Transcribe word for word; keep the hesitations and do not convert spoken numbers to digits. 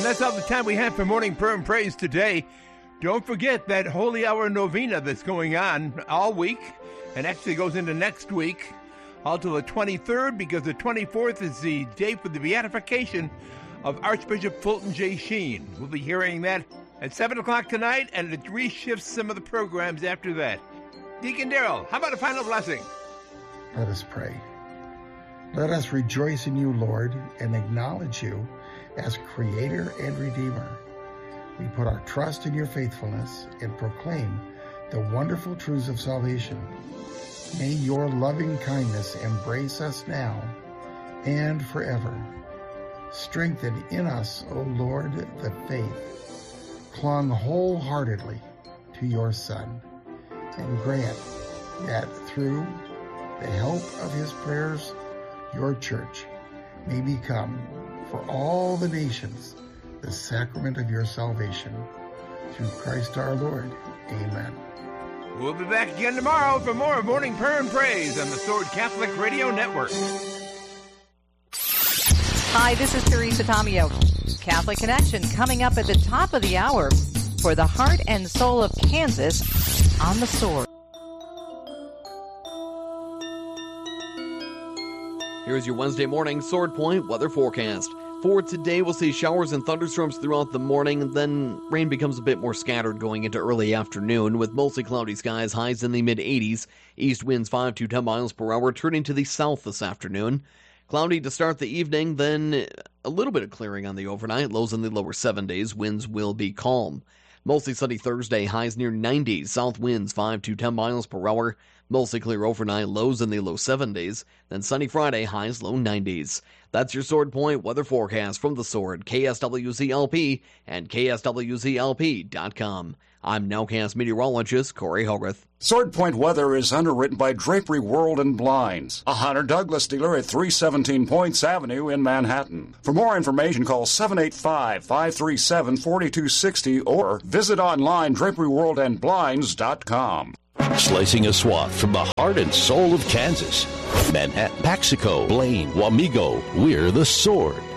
that's all the time we have for Morning Prayer and Praise today. Don't forget that Holy Hour Novena that's going on all week and actually goes into next week, all till the twenty-third, because the twenty-fourth is the day for the beatification of Archbishop Fulton J. Sheen. We'll be hearing that at seven o'clock tonight, and it reshifts some of the programs after that. Deacon Darrell, how about a final blessing? Let us pray. Let us rejoice in you, Lord, and acknowledge you as Creator and Redeemer. We put our trust in your faithfulness and proclaim the wonderful truths of salvation. May your loving kindness embrace us now and forever. Strengthen in us, O Lord, the faith clung wholeheartedly to your Son, and grant that through the help of his prayers, your church may become, for all the nations, the sacrament of your salvation. Through Christ our Lord. Amen. We'll be back again tomorrow for more of Morning Prayer and Praise on the Sword Catholic Radio Network. Hi, this is Teresa Tomeo. Catholic Connection coming up at the top of the hour for the heart and soul of Kansas on the Sword. Here's your Wednesday morning Sword Point weather forecast. For today, we'll see showers and thunderstorms throughout the morning, and then rain becomes a bit more scattered going into early afternoon, with mostly cloudy skies, highs in the mid eighties, east winds five to ten miles per hour, turning to the south this afternoon. Cloudy to start the evening, then a little bit of clearing on the overnight, lows in the lower seventies, winds will be calm. Mostly sunny Thursday, highs near ninety, south winds five to ten miles per hour, mostly clear overnight, lows in the low seventies, then sunny Friday, highs low nineties. That's your Sword Point weather forecast from the Sword, K S W Z L P and K S W Z L P dot com. I'm Nowcast meteorologist Corey Hogarth. Sword Point weather is underwritten by Drapery World and Blinds, a Hunter Douglas dealer at three seventeen Points Avenue in Manhattan. For more information, call seven eight five, five three seven, four two six zero or visit online drapery world and blinds dot com. Slicing a swath from the heart and soul of Kansas. Manhattan, Paxico, Blaine, Wamego, we're the Sword.